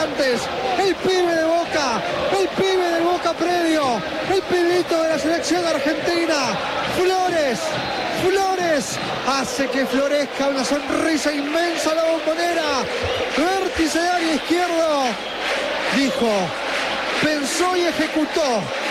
instantes. El pibe de Boca, el pibe del Boca Predio, el pibito de la selección argentina, Flores hace que florezca una sonrisa inmensa a la Bombonera. Vértice de área izquierdo, dijo, pensó y ejecutó.